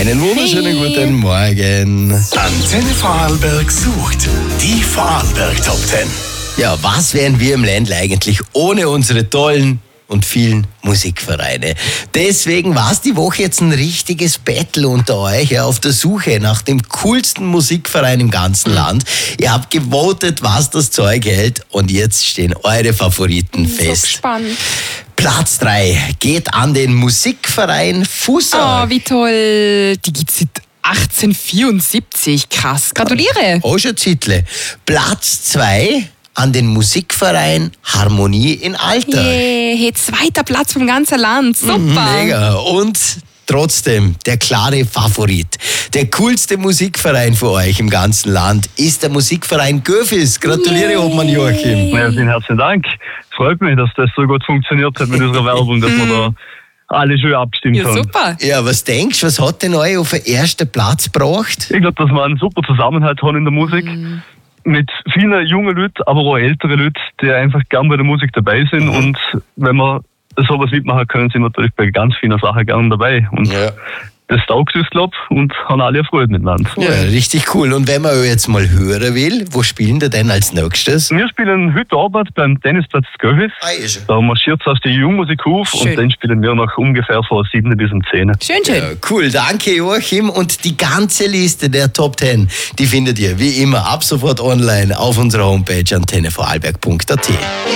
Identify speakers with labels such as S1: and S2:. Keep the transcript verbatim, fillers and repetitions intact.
S1: Einen wunderschönen guten Morgen.
S2: Antenne Vorarlberg sucht die Vorarlberg Top Ten.
S1: Ja, was wären wir im Ländle eigentlich ohne unsere tollen und vielen Musikvereine? Deswegen war es die Woche jetzt ein richtiges Battle unter euch, ja, auf der Suche nach dem coolsten Musikverein im ganzen Land. Ihr habt gewotet, was das Zeug hält, und jetzt stehen eure Favoriten fest.
S3: So spannend.
S1: Platz drei geht an den Musikverein Fußball.
S3: Oh, wie toll. Die gibt's seit achtzehnhundertvierundsiebzig. Krass. Gratuliere.
S1: Oh, schon Titel. Platz zwei an den Musikverein Harmonie in Alter.
S3: Yeah, hey, zweiter Platz vom ganzen Land. Super.
S1: Mega. Und trotzdem der klare Favorit. Der coolste Musikverein für euch im ganzen Land ist der Musikverein Göfis. Gratuliere,
S3: Yay.
S1: Obmann Joachim.
S4: Ja, vielen herzlichen Dank. Freut mich, dass das so gut funktioniert hat mit unserer Werbung, dass wir da alle schön abgestimmt
S3: Ja,
S4: haben.
S3: super.
S1: Ja, was denkst du, was hat denn euch auf den ersten Platz gebracht?
S4: Ich glaube, dass wir einen super Zusammenhalt haben in der Musik.
S3: Mhm.
S4: Mit vielen jungen Leuten, aber auch älteren Leuten, die einfach gern bei der Musik dabei sind.
S1: Mhm.
S4: Und wenn wir sowas mitmachen können, sind wir natürlich bei ganz vielen Sachen gern dabei. Und
S1: Ja.
S4: das taugt uns, glaube ich, und haben alle Freude miteinander.
S1: Ja, richtig cool. Und wenn man euch jetzt mal hören will, wo spielen ihr denn als nächstes?
S4: Wir spielen heute Abend beim Tennisplatz Göfis.
S1: Ah, eh schon.
S4: Da marschiert es aus der Jungmusik auf
S3: Schön.
S4: und dann spielen wir noch ungefähr von sieben bis um zehn.
S3: Schön, schön.
S1: Ja, cool, danke Joachim. Und die ganze Liste der Top Ten, die findet ihr wie immer ab sofort online auf unserer Homepage antenne vorarlberg punkt at.